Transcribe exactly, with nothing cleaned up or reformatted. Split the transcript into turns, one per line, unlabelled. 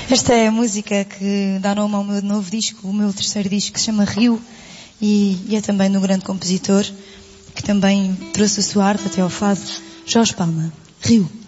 Esta é a música que dá nome ao meu novo disco, o meu terceiro disco, que se chama Rio, e, e é também do grande compositor, que também trouxe a sua arte até ao fado, Jorge Palma. Rio.